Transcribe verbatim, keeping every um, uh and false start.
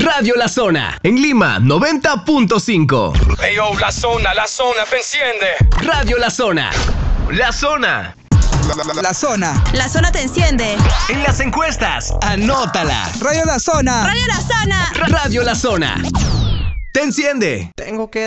Radio La Zona, en Lima, noventa punto cinco. Hey yo, La Zona, La Zona, te enciende. Radio La Zona. La Zona. La, la, la Zona. La Zona te enciende. En las encuestas, anótala. Radio La Zona. Radio La Zona. Radio La Zona. Te enciende. Tengo que